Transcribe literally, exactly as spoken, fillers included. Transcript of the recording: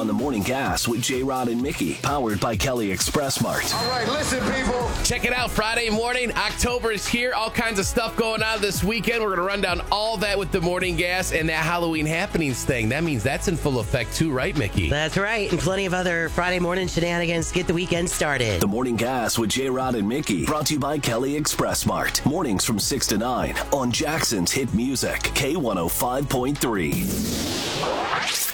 on the Morning Gas with J-Rod and Mickey, powered by Kelly Express Mart. All right, listen, people. Check it out, Friday morning. October is here. All kinds of stuff going on this weekend. We're going to run down all that with the Morning Gas and that Halloween Happenings thing. That means that's in full effect too, right, Mickey? That's right, and plenty of other Friday morning shenanigans to get the weekend started. The Morning Gas with J-Rod and Mickey, brought to you by Kelly Express Mart. Mornings from six to nine on Jackson's Hit Music, K one oh five point three.